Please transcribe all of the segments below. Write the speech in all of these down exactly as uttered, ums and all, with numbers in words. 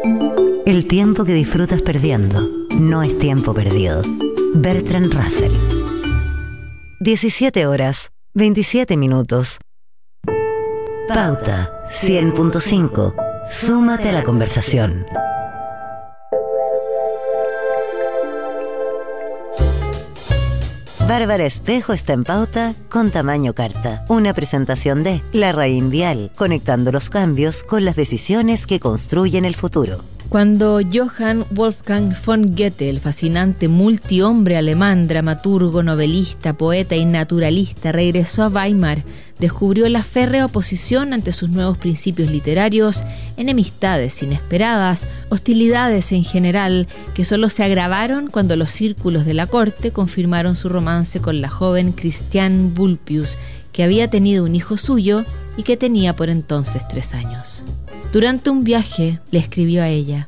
El tiempo que disfrutas perdiendo no es tiempo perdido. Bertrand Russell. diecisiete horas, veintisiete minutos. Pauta cien punto cinco. Súmate a la conversación. Bárbara Espejo está en Pauta con Tamaño Carta. Una presentación de Larraín Vial, conectando los cambios con las decisiones que construyen el futuro. Cuando Johann Wolfgang von Goethe, el fascinante multihombre alemán, dramaturgo, novelista, poeta y naturalista, regresó a Weimar, descubrió la férrea oposición ante sus nuevos principios literarios, enemistades inesperadas, hostilidades en general, que solo se agravaron cuando los círculos de la corte confirmaron su romance con la joven Christiane Vulpius, que había tenido un hijo suyo y que tenía por entonces tres años. Durante un viaje le escribió a ella: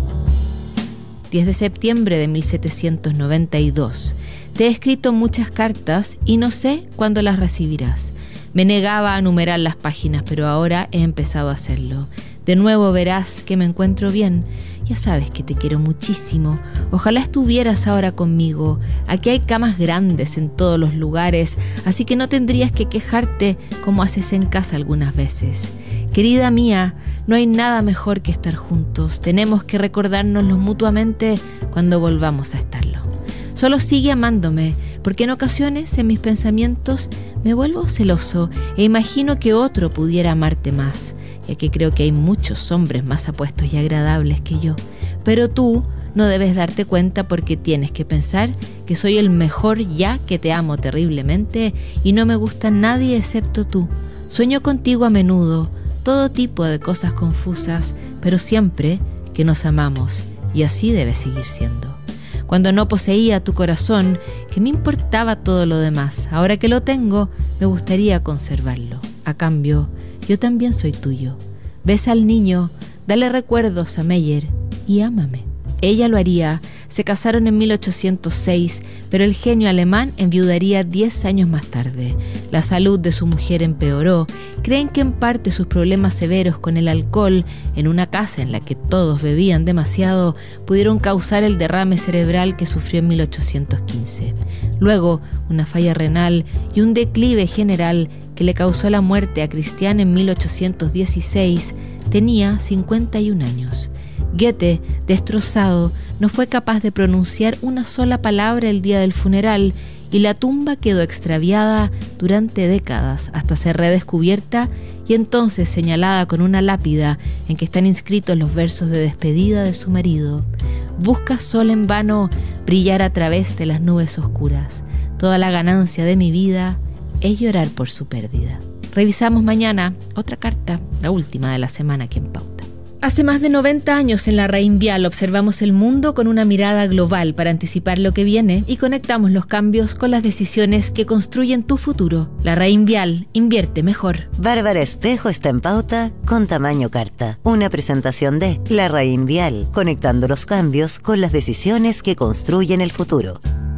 diez de septiembre de mil setecientos noventa y dos. Te he escrito muchas cartas y no sé cuándo las recibirás. Me negaba a numerar las páginas, pero ahora he empezado a hacerlo. De nuevo verás que me encuentro bien. Ya sabes que te quiero muchísimo. Ojalá estuvieras ahora conmigo. Aquí hay camas grandes en todos los lugares, así que no tendrías que quejarte como haces en casa algunas veces. Querida mía, no hay nada mejor que estar juntos. Tenemos que recordárnoslo mutuamente cuando volvamos a estarlo. Solo sigue amándome, porque en ocasiones en mis pensamientos me vuelvo celoso e imagino que otro pudiera amarte más, ya que creo que hay muchos hombres más apuestos y agradables que yo. Pero tú no debes darte cuenta porque tienes que pensar que soy el mejor, ya que te amo terriblemente y no me gusta nadie excepto tú. Sueño contigo a menudo, todo tipo de cosas confusas, pero siempre que nos amamos, y así debe seguir siendo. Cuando no poseía tu corazón, que me importaba todo lo demás. Ahora que lo tengo, me gustaría conservarlo. A cambio, yo también soy tuyo. Besa al niño, dale recuerdos a Meyer y ámame. Ella lo haría. Se casaron en mil ochocientos seis, pero el genio alemán enviudaría diez años más tarde. La salud de su mujer empeoró. Creen que en parte sus problemas severos con el alcohol, en una casa en la que todos bebían demasiado, pudieron causar el derrame cerebral que sufrió en mil ochocientos quince. Luego, una falla renal y un declive general que le causó la muerte a Christiane en mil ochocientos dieciséis. Tenía cincuenta y un años. Goethe, destrozado, no fue capaz de pronunciar una sola palabra el día del funeral y la tumba quedó extraviada durante décadas hasta ser redescubierta y entonces señalada con una lápida en que están inscritos los versos de despedida de su marido. Busca sol en vano brillar a través de las nubes oscuras. Toda la ganancia de mi vida es llorar por su pérdida. Revisamos mañana otra carta, la última de la semana aquí en Pauta. Hace más de noventa años en Larraín Vial observamos el mundo con una mirada global para anticipar lo que viene y conectamos los cambios con las decisiones que construyen tu futuro. Larraín Vial, invierte mejor. Bárbara Espejo está en Pauta con Tamaño Carta. Una presentación de Larraín Vial, conectando los cambios con las decisiones que construyen el futuro.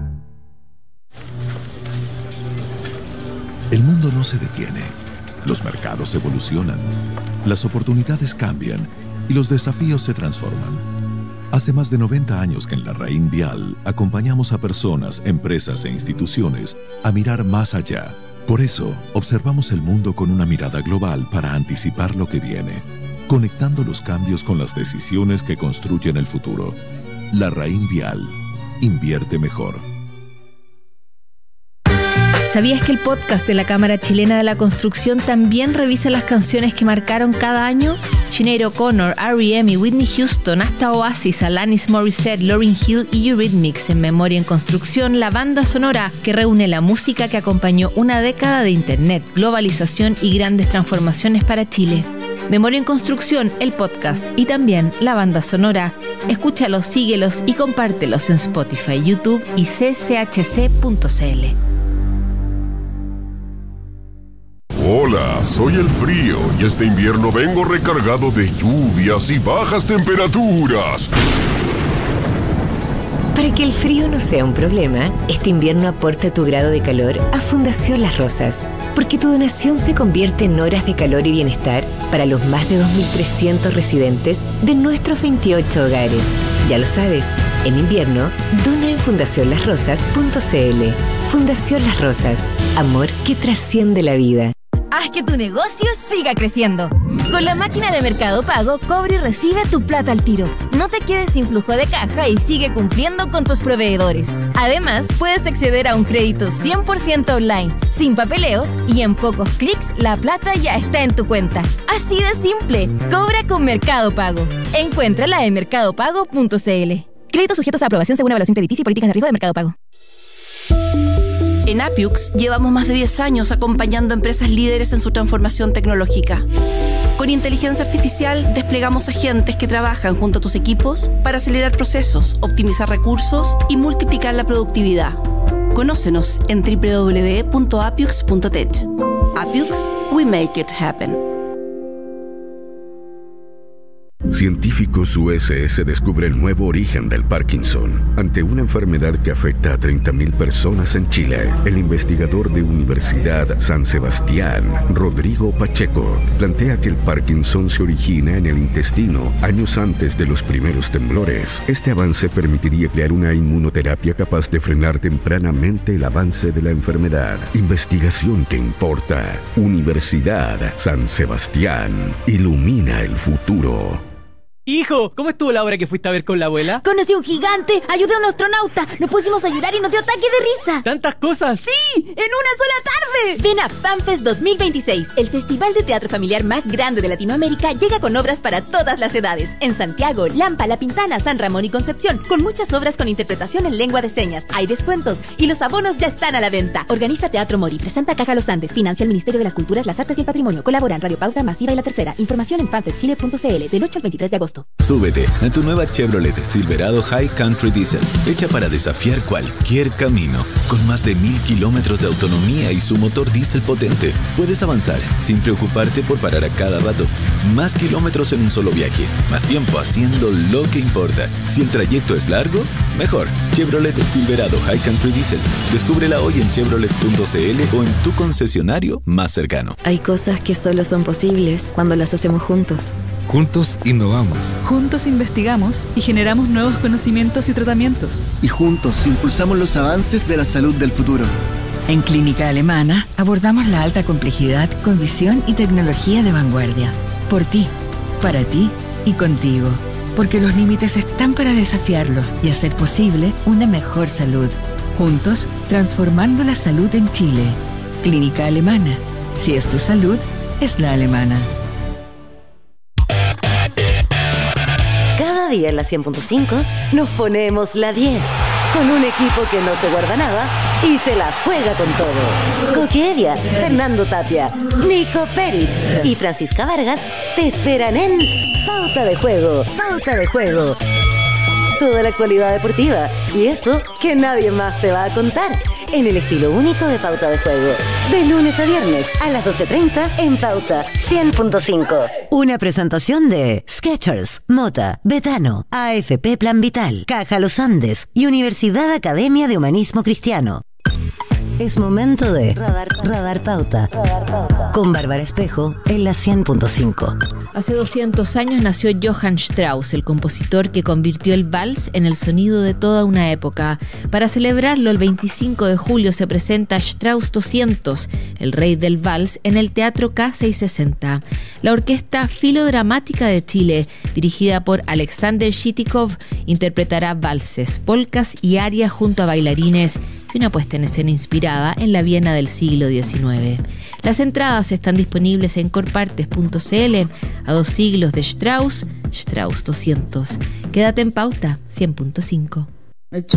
El mundo no se detiene. Los mercados evolucionan. Las oportunidades cambian. Y los desafíos se transforman. Hace más de noventa años que en Larraín Vial acompañamos a personas, empresas e instituciones a mirar más allá. Por eso, observamos el mundo con una mirada global para anticipar lo que viene, conectando los cambios con las decisiones que construyen el futuro. Larraín Vial. Invierte mejor. ¿Sabías que el podcast de la Cámara Chilena de la Construcción también revisa las canciones que marcaron cada año? Sinead O'Connor, R E M y Whitney Houston, hasta Oasis, Alanis Morissette, Lauryn Hill y Eurythmics. En Memoria en Construcción, la banda sonora que reúne la música que acompañó una década de internet, globalización y grandes transformaciones para Chile. Memoria en Construcción, el podcast y también la banda sonora. Escúchalos, síguelos y compártelos en Spotify, YouTube y c c h c punto c l. Hola, soy el frío y este invierno vengo recargado de lluvias y bajas temperaturas. Para que el frío no sea un problema, este invierno aporta tu grado de calor a Fundación Las Rosas. Porque tu donación se convierte en horas de calor y bienestar para los más de dos mil trescientos residentes de nuestros veintiocho hogares. Ya lo sabes, en invierno, dona en fundación las rosas punto c l. Fundación Las Rosas, amor que trasciende la vida. Haz que tu negocio siga creciendo. Con la máquina de Mercado Pago, cobra y recibe tu plata al tiro. No te quedes sin flujo de caja y sigue cumpliendo con tus proveedores. Además, puedes acceder a un crédito cien por ciento online, sin papeleos, y en pocos clics la plata ya está en tu cuenta. Así de simple. Cobra con Mercado Pago. Encuéntrala en mercado pago punto c l. Créditos sujetos a aprobación según evaluación crediticia y políticas de riesgo de Mercado Pago. En Appiux llevamos más de diez años acompañando a empresas líderes en su transformación tecnológica. Con inteligencia artificial desplegamos agentes que trabajan junto a tus equipos para acelerar procesos, optimizar recursos y multiplicar la productividad. Conócenos en doble u doble u doble u punto appiux punto tech. Appiux, we make it happen. Científicos U S S descubre el nuevo origen del Parkinson. Ante una enfermedad que afecta a treinta mil personas en Chile, el investigador de Universidad San Sebastián, Rodrigo Pacheco, plantea que el Parkinson se origina en el intestino años antes de los primeros temblores. Este avance permitiría crear una inmunoterapia capaz de frenar tempranamente el avance de la enfermedad. Investigación que importa. Universidad San Sebastián. Ilumina el futuro. Hijo, ¿cómo estuvo la obra que fuiste a ver con la abuela? Conocí a un gigante, ayudé a un astronauta, nos pusimos a llorar y nos dio ataque de risa. ¿Tantas cosas? ¡Sí! ¡En una sola tarde! Ven a FanFest dos mil veintiséis, el festival de teatro familiar más grande de Latinoamérica llega con obras para todas las edades. En Santiago, Lampa, La Pintana, San Ramón y Concepción, con muchas obras con interpretación en lengua de señas. Hay descuentos y los abonos ya están a la venta. Organiza Teatro Mori, presenta Caja Los Andes, financia el Ministerio de las Culturas, las Artes y el Patrimonio. Colaboran Radio Pauta, Masiva y La Tercera. Información en fanfest chile punto c l del ocho al veintitrés de agosto. Súbete a tu nueva Chevrolet Silverado High Country Diesel, hecha para desafiar cualquier camino. Con más de mil kilómetros de autonomía y su motor diésel potente, puedes avanzar sin preocuparte por parar a cada rato. Más kilómetros en un solo viaje, más tiempo haciendo lo que importa. Si el trayecto es largo, mejor. Chevrolet Silverado High Country Diesel. Descúbrela hoy en chevrolet punto c l o en tu concesionario más cercano. Hay cosas que solo son posibles cuando las hacemos juntos. Juntos innovamos. Juntos investigamos y generamos nuevos conocimientos y tratamientos. Y juntos impulsamos los avances de la salud del futuro. En Clínica Alemana abordamos la alta complejidad con visión y tecnología de vanguardia. Por ti, para ti y contigo. Porque los límites están para desafiarlos y hacer posible una mejor salud. Juntos, transformando la salud en Chile. Clínica Alemana. Si es tu salud, es la alemana. Cada día en la cien punto cinco nos ponemos la diez. Con un equipo que no se guarda nada y se la juega con todo. Coqueria, Fernando Tapia, Nico Perich y Francisca Vargas te esperan en Pauta de Juego. Pauta de Juego. Toda la actualidad deportiva y eso que nadie más te va a contar. En el estilo único de Pauta de Juego. De lunes a viernes a las doce treinta en Pauta cien punto cinco. Una presentación de Skechers, Mota, Betano, A F P Plan Vital, Caja Los Andes y Universidad Academia de Humanismo Cristiano. Es momento de Radar, Radar Pauta. Radar Pauta. Con Bárbara Espejo en la cien punto cinco. Hace doscientos años nació Johann Strauss, el compositor que convirtió el vals en el sonido de toda una época. Para celebrarlo, el veinticinco de julio se presenta Strauss doscientos, el rey del vals, en el Teatro K seiscientos sesenta. La Orquesta Filodramática de Chile, dirigida por Alexander Shitikov, interpretará valses, polcas y arias junto a bailarines y una puesta en escena inspirada en la Viena del siglo diecinueve. Las entradas están disponibles en corpartes punto c l. A dos siglos de Strauss, Strauss doscientos. Quédate en Pauta cien punto cinco.